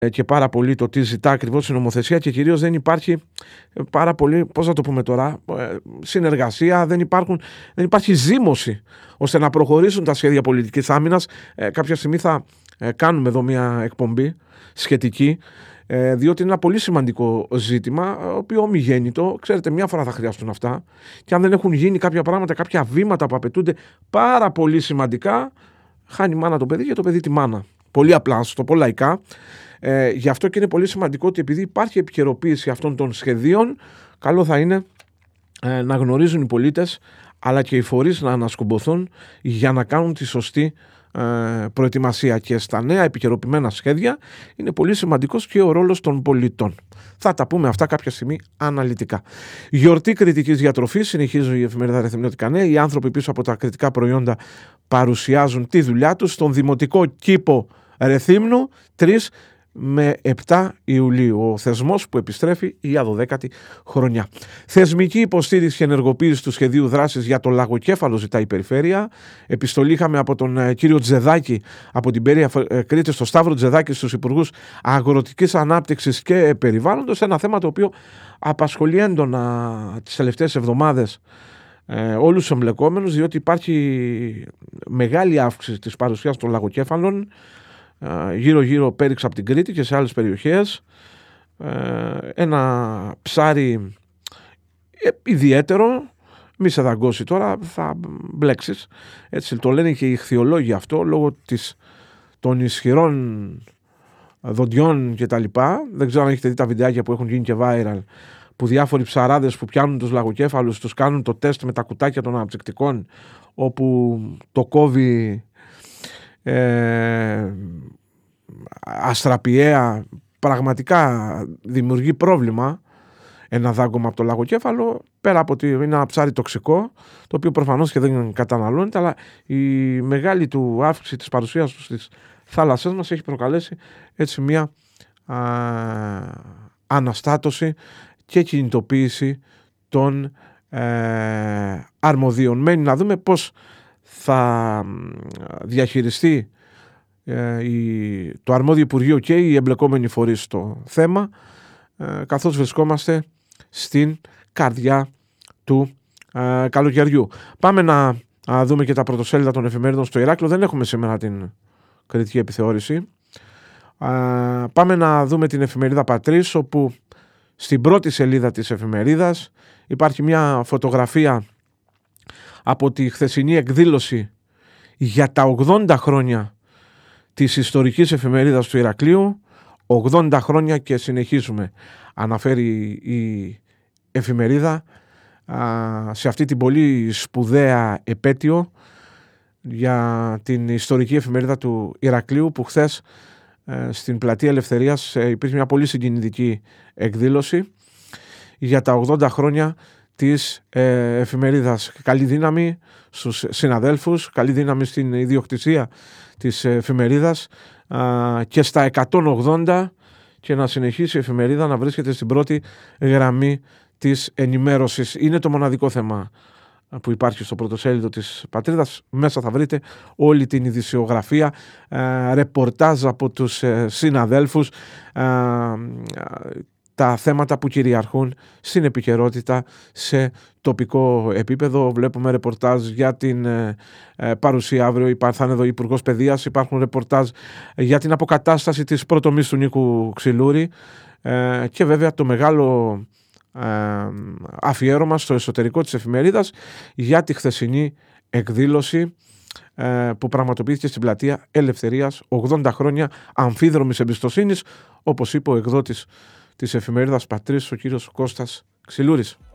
και πάρα πολύ το τι ζητά ακριβώς η νομοθεσία και κυρίως δεν υπάρχει πάρα πολύ, πώς θα το πούμε τώρα, συνεργασία, δεν υπάρχει ζήμωση ώστε να προχωρήσουν τα σχέδια πολιτικής άμυνας. Κάποια στιγμή θα κάνουμε εδώ μια εκπομπή σχετική, διότι είναι ένα πολύ σημαντικό ζήτημα, οποίο ομιγέννητο, ξέρετε, μια φορά θα χρειαστούν αυτά, και αν δεν έχουν γίνει κάποια πράγματα, κάποια βήματα που απαιτούνται πάρα πολύ σημαντικά, χάνει η μάνα το παιδί και το παιδί τη μάνα. Πολύ απλά, στο πω λαϊκά. Γι' αυτό και είναι πολύ σημαντικό ότι επειδή υπάρχει επικαιροποίηση αυτών των σχεδίων, καλό θα είναι να γνωρίζουν οι πολίτες αλλά και οι φορείς να ανασκουμποθούν για να κάνουν τη σωστή προετοιμασία. Και στα νέα επικαιροποιημένα σχέδια είναι πολύ σημαντικός και ο ρόλος των πολιτών. Θα τα πούμε αυτά κάποια στιγμή αναλυτικά. Γιορτή κριτικής διατροφής, συνεχίζει η εφημερίδα Ρεθυμνιώτικα Νέα. Οι άνθρωποι πίσω από τα κριτικά προϊόντα παρουσιάζουν τη δουλειά τους στον Δημοτικό Κήπο Ρεθύμνου 3 με 7 Ιουλίου, ο θεσμός που επιστρέφει για 12η χρονιά. Θεσμική υποστήριξη και ενεργοποίηση του σχεδίου δράσης για το Λαγοκέφαλο ζητάει η Περιφέρεια. Επιστολή είχαμε από τον κύριο Τζεδάκη από την Πέρεια Κρήτης, στο Σταύρο Τζεδάκη, στους Υπουργούς Αγροτικής Ανάπτυξης και Περιβάλλοντος, ένα θέμα το οποίο απασχολεί έντονα τις τελευταίες εβδομάδες όλους τους εμπλεκόμενους, διότι υπάρχει μεγάλη αύξηση της παρουσίας των λαγοκέφαλων γύρω-γύρω πέριξ από την Κρήτη και σε άλλες περιοχές. Ένα ψάρι ιδιαίτερο, μη σε δαγκώσει τώρα, θα μπλέξεις. Έτσι το λένε και οι ιχθυολόγοι αυτό, λόγω των ισχυρών δοντιών και τα λοιπά. Δεν ξέρω αν έχετε δει τα βιντεάκια που έχουν γίνει και viral, που διάφοροι ψαράδες που πιάνουν τους λαγοκέφαλους τους κάνουν το τεστ με τα κουτάκια των αναψυκτικών, όπου το κόβει αστραπιαία, πραγματικά δημιουργεί πρόβλημα ένα δάγκωμα από το λαγοκέφαλο, πέρα από ότι είναι ένα ψάρι τοξικό, το οποίο προφανώς και δεν καταναλώνεται, αλλά η μεγάλη του αύξηση της παρουσίας του στις θάλασσές μας έχει προκαλέσει έτσι μια αναστάτωση και κινητοποίηση των αρμοδίων. Μένει να δούμε πώς θα διαχειριστεί το αρμόδιο Υπουργείο και οι εμπλεκόμενοι φορείς στο θέμα, καθώς βρισκόμαστε στην καρδιά του καλοκαιριού. Πάμε να δούμε και τα πρωτοσέλιδα των εφημερίδων στο Ηράκλειο. Δεν έχουμε σήμερα την κριτική επιθεώρηση. Πάμε να δούμε την εφημερίδα Πατρίς, όπου στην πρώτη σελίδα της εφημερίδας υπάρχει μια φωτογραφία από τη χθεσινή εκδήλωση για τα 80 χρόνια της ιστορικής εφημερίδας του Ηρακλείου. 80 χρόνια και συνεχίζουμε, αναφέρει η εφημερίδα, σε αυτή την πολύ σπουδαία επέτειο για την ιστορική εφημερίδα του Ηρακλείου, που χθες στην Πλατεία Ελευθερίας υπήρχε μια πολύ συγκινητική εκδήλωση για τα 80 χρόνια της εφημερίδας. Καλή δύναμη στους συναδέλφους, καλή δύναμη στην ιδιοκτησία της εφημερίδας και στα 180, και να συνεχίσει η εφημερίδα να βρίσκεται στην πρώτη γραμμή της ενημέρωσης. Είναι το μοναδικό θέμα που υπάρχει στο πρωτοσέλιδο της Πατρίδας. Μέσα θα βρείτε όλη την ειδησιογραφία, ρεπορτάζ από τους συναδέλφους, τα θέματα που κυριαρχούν στην επικαιρότητα σε τοπικό επίπεδο. Βλέπουμε ρεπορτάζ για την παρουσία αύριο, θα είναι εδώ ο Υπουργός Παιδείας, υπάρχουν ρεπορτάζ για την αποκατάσταση της πρωτομής του Νίκου Ξυλούρη και βέβαια το μεγάλο αφιέρωμα στο εσωτερικό της εφημερίδας για τη χθεσινή εκδήλωση που πραγματοποιήθηκε στην Πλατεία Ελευθερίας, 80 χρόνια αμφίδρομης εμπιστοσύνης, όπως είπε ο εκδότης της εφημερίδας Πατρίς, ο κύριος Κώστας Ξυλούρης.